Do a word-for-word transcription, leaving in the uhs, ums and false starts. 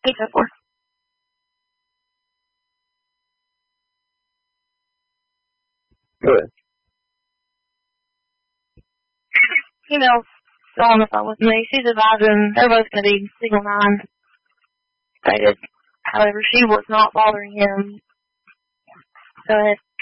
eight oh four. Good. Female's still on the phone with me. She's advising they're both going to be single nine stated. However, she was not bothering him. Go ahead.